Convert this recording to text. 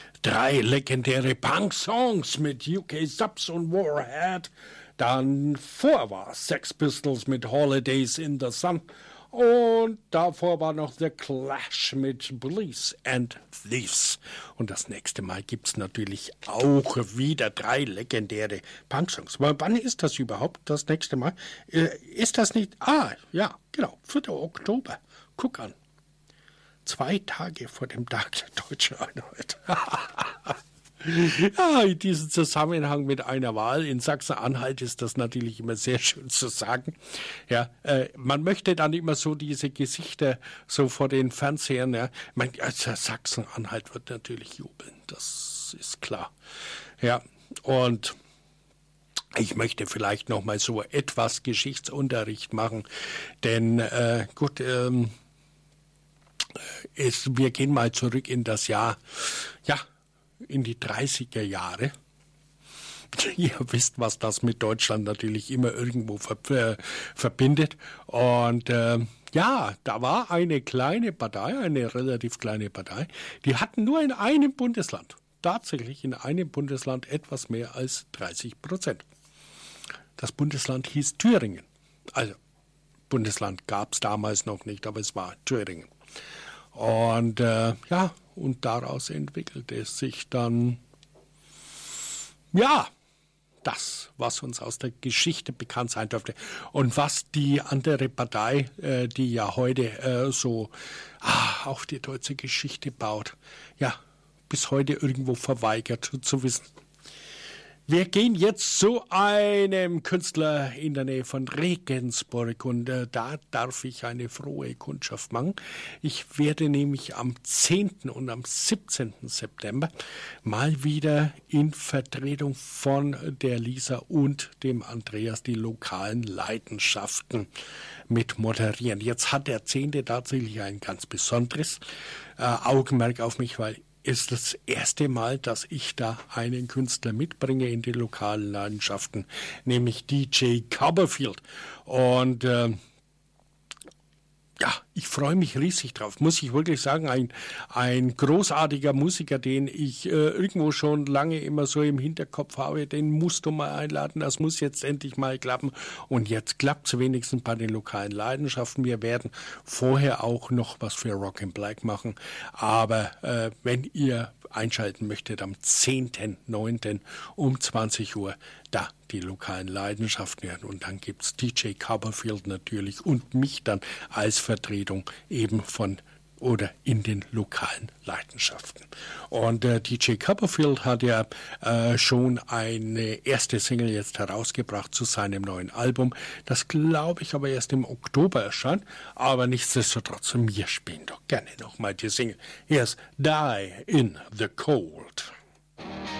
3 legendäre Punk-Songs mit UK Subs und Warhead. Dann vor war Sex Pistols mit Holidays in the Sun. Und davor war noch The Clash mit Police and Thieves. Und das nächste Mal gibt's natürlich auch wieder 3 legendäre Punk-Songs. Wann ist das überhaupt, das nächste Mal? Ist das nicht... ja, genau, 4. Oktober. Guck an. 2 Tage vor dem Tag der Deutschen Einheit. Ja, in diesem Zusammenhang mit einer Wahl in Sachsen-Anhalt ist das natürlich immer sehr schön zu sagen. Ja, man möchte dann immer so diese Gesichter so vor den Fernsehern. Ja, also Sachsen-Anhalt wird natürlich jubeln, das ist klar. Ja, und ich möchte vielleicht noch mal so etwas Geschichtsunterricht machen, denn wir gehen mal zurück in das Jahr, ja, in die 30er Jahre. Ihr wisst, was das mit Deutschland natürlich immer irgendwo verbindet. Und ja, da war eine kleine Partei, eine relativ kleine Partei, die hatten nur in einem Bundesland, tatsächlich in einem Bundesland etwas mehr als 30%. Das Bundesland hieß Thüringen. Also, Bundesland gab es damals noch nicht, aber es war Thüringen. Und ja, und daraus entwickelte sich dann, ja, das, was uns aus der Geschichte bekannt sein dürfte. Und was die andere Partei, die ja heute so auf die deutsche Geschichte baut, ja, bis heute irgendwo verweigert zu wissen. Wir gehen jetzt zu einem Künstler in der Nähe von Regensburg und da darf ich eine frohe Kundschaft machen. Ich werde nämlich am 10. und am 17. September mal wieder in Vertretung von der Lisa und dem Andreas die lokalen Leidenschaften mit moderieren. Jetzt hat der 10. tatsächlich ein ganz besonderes Augenmerk auf mich, weil ist das erste Mal, dass ich da einen Künstler mitbringe in die lokalen Leidenschaften, nämlich DJ Copperfield. Und ja, ich freue mich riesig drauf, muss ich wirklich sagen. Ein großartiger Musiker, den ich irgendwo schon lange immer so im Hinterkopf habe, den musst du mal einladen, das muss jetzt endlich mal klappen. Und jetzt klappt es wenigstens bei den lokalen Leidenschaften. Wir werden vorher auch noch was für Rock and Black machen. Aber wenn ihr einschalten möchtet am 10.9. um 20 Uhr, da die lokalen Leidenschaften werden. Und dann gibt's DJ Copperfield natürlich und mich dann als Vertretung eben von oder in den lokalen Leidenschaften. Und DJ Copperfield hat ja schon eine erste Single jetzt herausgebracht zu seinem neuen Album. Das glaube ich aber erst im Oktober erscheint. Aber nichtsdestotrotz, wir spielen doch gerne nochmal die Single. Hier ist Die in the Cold.